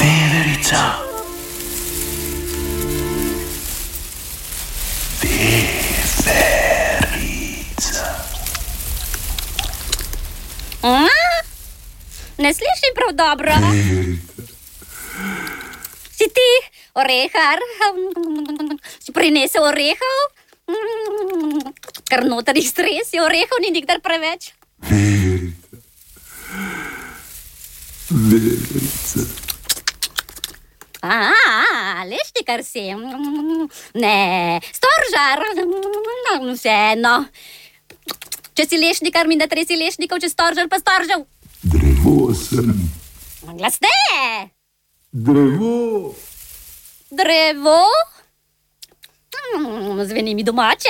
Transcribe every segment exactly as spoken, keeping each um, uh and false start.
Veverica. Veverica. A? Ne slišim prav dobro. Veverica. Si ti, orehar? Si prinesel orehov? Kar notrih stres je orehov, ni nikdar preveč. Veverica. Veverica. A, lešnikar si. Ne, storžar. Vseeno. Če si lešnikar, mi ne tresi lešnikov, če storžar pa storžav. Drevo sem. Glasneje. Drevo. Drevo? Zveni mi domače.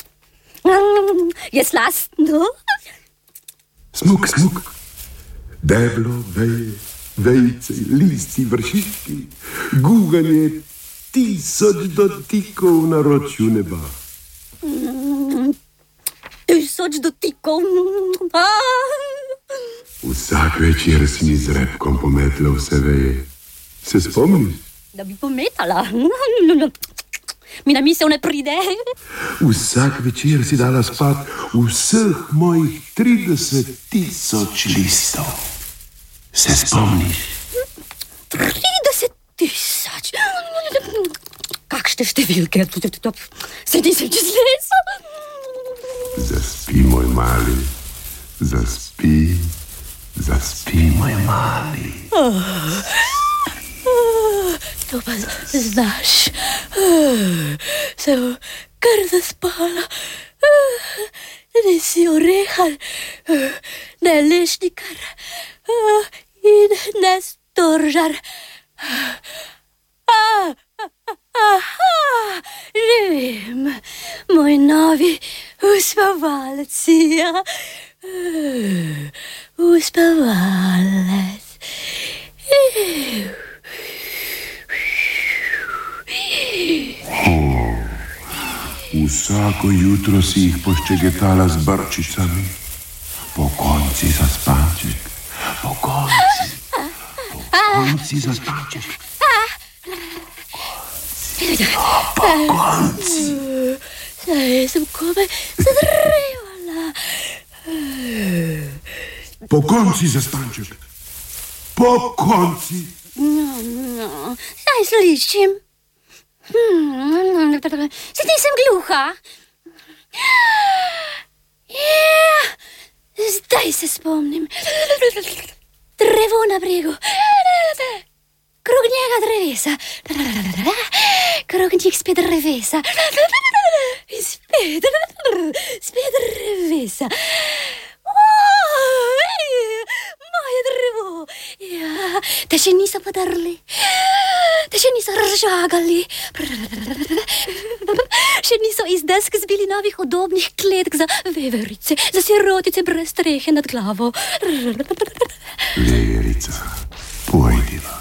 Je slastno. Smuk, smuk. Deblo, veje, vejce, listi, vršički. Guganje tisoč dotikov na ročju neba. Tisoč dotikov. Vsak večer si mi z repkom pometla vse veje. Se spomniš? Da bi pometala. Mi na misel ne pride. Vsak večer si dala spat vseh mojih trideset tisoč listov. Se spomniš? trideset tisoč. Kakšne številke? Se nisem čez leso. Zaspi, moj mali. Zaspi. Zaspi, moj mali. To pa znaš. Sem kar zaspala. Nisi orehar, ne lešnikar in ne storžar. Že vem, moj novi uspavalec si. Uspavalec. Vsako jutro si jih poščegetala z brčicami. Pokonci za spanček. Pokonci. Pokonci za spanček. Pokonci. Zdaj sem komaj zadrevala. Pokonci za spanček. Pokonci. No, no, zdaj slišim. Hmm, se nisem gluha. Ja, zdaj se spomnim. Drevo na bregu. Krog njega drevesa. Krog njih spet drevesa. In spet, spet drevesa. Moje drevo. Ja, te še niso podrli. Te še niso razžagali. Še niso iz desk zbili novih udobnih kletk za veverice, za sirotice brez strehe nad glavo. Veverica, pojdiva.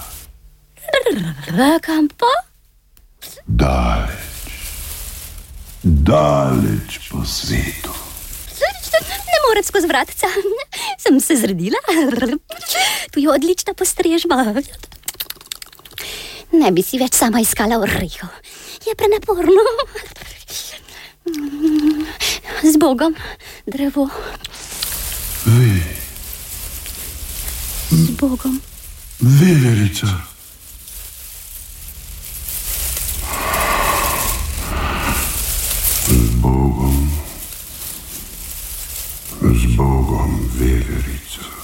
Kam pa? Daleč. Daleč po svetu. Ne morem skozi vratca. Sem se zredila. Tu je odlična postrežba. Ne bi si več sama iskala orehov. Je prenaporno. Z Bogom, drevo. Ve. Z Bogom. Veverica. Z Bogom. Z Bogom, veverica.